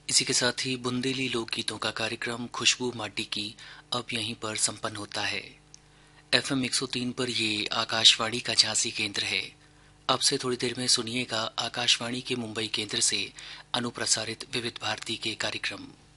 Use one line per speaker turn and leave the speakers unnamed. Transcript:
इसी के साथ ही बुंदेली लोकगीतों का कार्यक्रम खुशबू माटी की अब यहीं पर संपन्न होता है। एफएम 103 पर ये आकाशवाणी का झांसी केंद्र है। अब से थोड़ी देर में सुनिएगा आकाशवाणी के मुंबई केंद्र से अनुप्रसारित विविध भारती के कार्यक्रम।